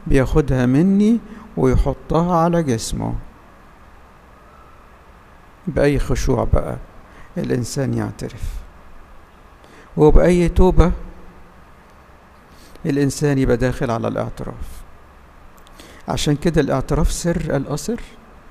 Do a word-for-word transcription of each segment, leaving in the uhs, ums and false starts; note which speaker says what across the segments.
Speaker 1: بياخدها مني ويحطها على جسمه. بأي خشوع بقى الإنسان يعترف، وبأي توبة الإنسان يبقى داخل على الاعتراف. عشان كده الاعتراف سر الأسر،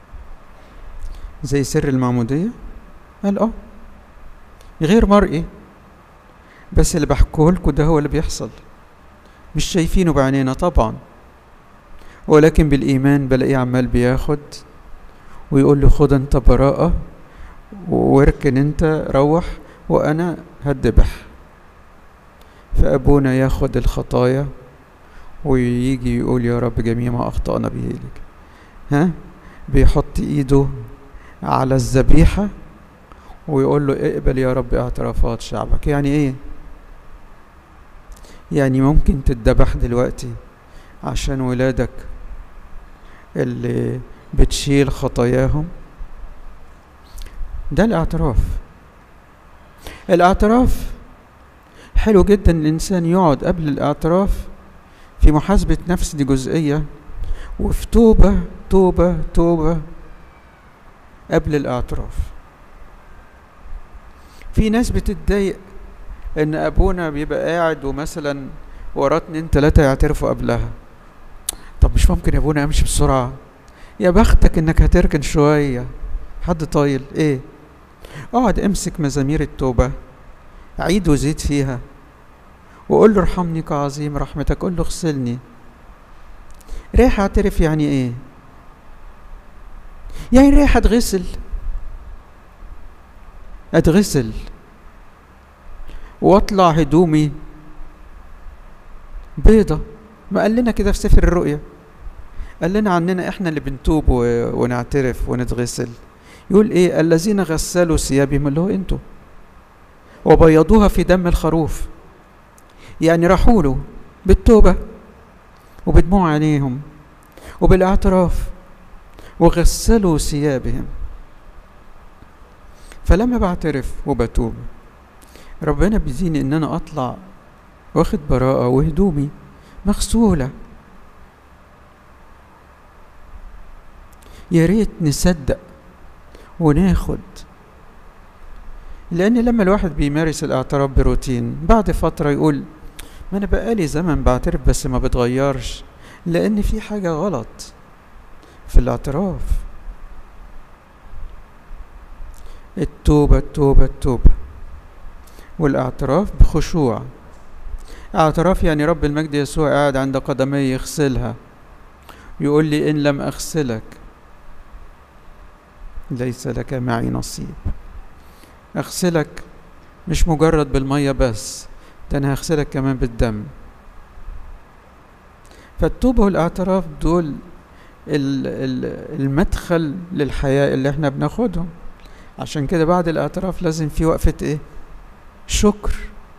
Speaker 1: زي سر المعمودية. قال اه غير مرئي، بس اللي بحكيه لكم ده هو اللي بيحصل، مش شايفينه بعينينا طبعا، ولكن بالإيمان بلاقيه عمال بياخد ويقول له خد انت براءة واركن انت روح وانا هدبح. فأبونا ياخد الخطايا ويجي يقول يا رب جميع ما أخطأنا به لك. ها بيحط ايده على الذبيحة ويقول له اقبل يا رب اعترافات شعبك. يعني ايه؟ يعني ممكن تتذبح دلوقتي عشان ولادك اللي بتشيل خطاياهم. ده الاعتراف. الاعتراف حلو جدا الانسان يقعد قبل الاعتراف في محاسبة نفس، دي جزئية، وفي توبة توبة توبة قبل الاعتراف. في ناس بتتضايق ان ابونا بيبقى قاعد ومثلا وراه اتنين تلاتة يعترفوا قبلها. طب مش ممكن يا ابونا امشي بسرعة؟ يا بختك انك هتركن شوية، حد طايل ايه؟ اقعد امسك مزامير التوبة، عيد وزيد فيها، وقول له ارحمني كعظيم رحمتك، قول له اغسلني. رايح اعترف يعني ايه؟ يعني رايح اتغسل اتغسل واطلع هدومي بيضة. ما قال لنا كده في سفر الرؤيا؟ قال لنا عننا احنا اللي بنتوب ونعترف ونتغسل. يقول ايه؟ الذين غسلوا ثيابهم، اللي هو انتوا، وبيضوها في دم الخروف. يعني راحوا له بالتوبة وبدموع عينيهم وبالاعتراف وغسلوا ثيابهم. فلما بعترف وبتوب ربنا بيديني ان انا اطلع واخد براءة وهدومي مغسولة. يا ريت نصدق وناخد، لان لما الواحد بيمارس الاعتراف بروتين بعد فترة يقول ما انا بقالي زمن بعترف بس ما بتغيرش، لان في حاجة غلط في الاعتراف. التوبة التوبة التوبة والاعتراف بخشوع. اعتراف يعني رب المجد يسوع قاعد عند قدمي يغسلها، يقول لي إن لم أغسلك ليس لك معي نصيب. أغسلك مش مجرد بالمية بس، ده أنا هغسلك كمان بالدم. فالتوبة والاعتراف دول المدخل للحياة اللي احنا بناخدهم. عشان كده بعد الاعتراف لازم في وقفة ايه؟ شكر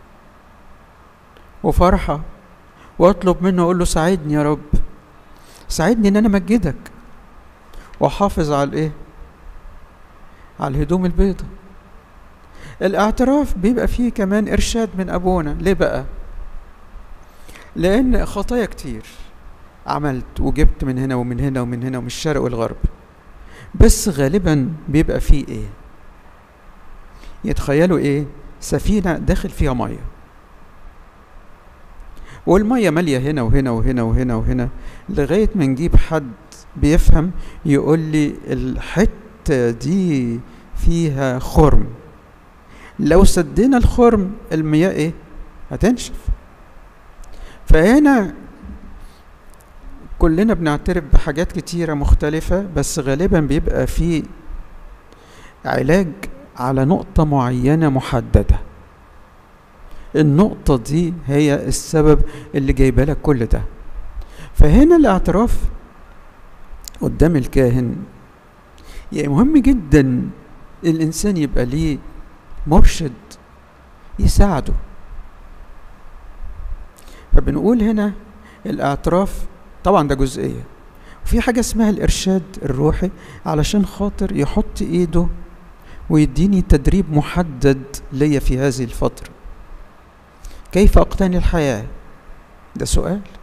Speaker 1: وفرحة، واطلب منه اقول له ساعدني يا رب، ساعدني ان انا امجدك واحافظ على الايه؟ على الهدوم البيضاء. الاعتراف بيبقى فيه كمان ارشاد من ابونا. ليه بقى؟ لان خطايا كتير عملت وجبت من هنا ومن هنا ومن هنا ومن الشرق والغرب، بس غالبا بيبقى فيه ايه؟ يتخيلوا ايه؟ سفينة داخل فيها مية، والمية مالية هنا وهنا وهنا وهنا وهنا، لغاية ما نجيب حد بيفهم يقول لي الحتة دي فيها خرم، لو سدينا الخرم المياه ايه؟ هتنشف. فهنا كلنا بنعترف بحاجات كتيرة مختلفة، بس غالبا بيبقى في علاج على نقطة معينة محددة. النقطة دي هي السبب اللي جايبه لك كل ده. فهنا الاعتراف قدام الكاهن يعني مهم جدا الإنسان يبقى ليه مرشد يساعده. فبنقول هنا الاعتراف طبعا ده جزئية، وفي حاجة اسمها الإرشاد الروحي علشان خاطر يحط إيده ويديني تدريب محدد ليا في هذه الفترة. كيف أقتني الحياة؟ ده سؤال.